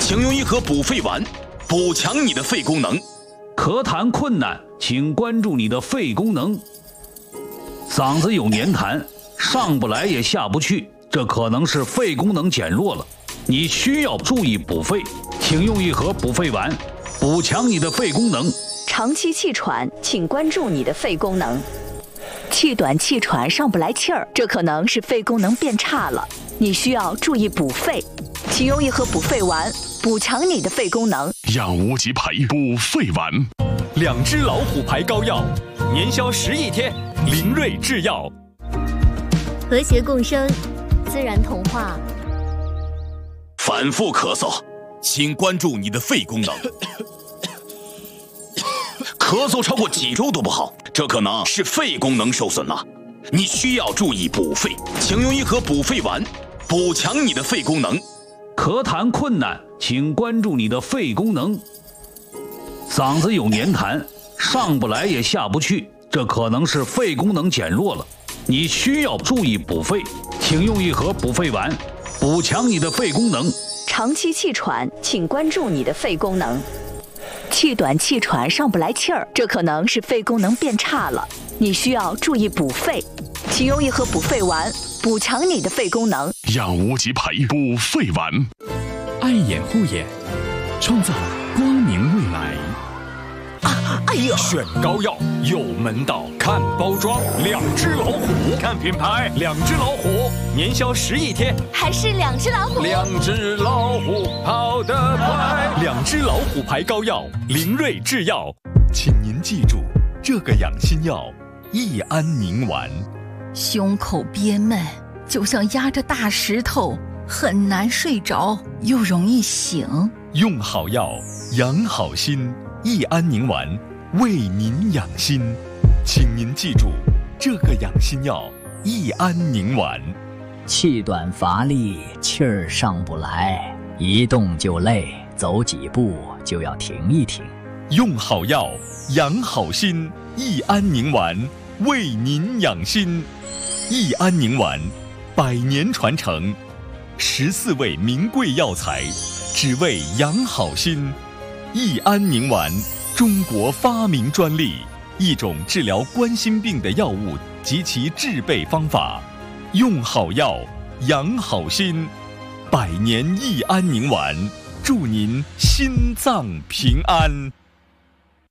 请用一盒补肺丸，补强你的肺功能。 咳痰困难，请关注你的肺功能。嗓子有黏痰，上不来也下不去，这可能是肺功能减弱了，你需要注意补肺，请用一盒补肺丸，补强你的肺功能。 长期气喘，请关注你的肺功能。气短气喘，上不来气儿，这可能是肺功能变差了，你需要注意补肺，请用一盒补肺丸，补强你的肺功能。 药物及排补肺丸 ，2只老虎牌膏药，年销10亿天，林瑞制药。 和谐共生，自然童话。 反复咳嗽，请关注你的肺功能。咳嗽超过几周都不好，这可能是肺功能受损了，你需要注意补肺，请用一盒补肺丸，补强你的肺功能。 咳痰困难，请关注你的肺功能。嗓子有黏痰，上不来也下不去，这可能是肺功能减弱了，你需要注意补肺，请用一盒补肺丸，补强你的肺功能。 长期气喘，请关注你的肺功能。气短气喘，上不来气儿，这可能是肺功能变差了，你需要注意补肺，请用一盒补肺丸，补强你的肺功能。 药物及排补肺丸， 爱眼护眼，创造光明未来。 哎呦！ 选膏药有门道，看包装，2只老虎；看品牌，2只老虎，年销10亿天， 还是2只老虎。 2只老虎跑得快，2只老虎牌膏药，林瑞制药。 请您记住，这个养心药益安宁丸。 胸口憋闷，就像压着大石头，很难睡着，又容易醒。 用好药，养好心，益安宁丸为您养心。请您记住，这个养心药益安宁丸。 气短乏力，气儿上不来，一动就累，走几步就要停一停。 用好药，养好心，益安宁丸为您养心。益安宁丸100年传承，14味名贵药材，只为养好心。益安宁丸，中国发明专利，一种治疗冠心病的药物及其制备方法。用好药，养好心，100年益安宁丸，祝您心脏平安。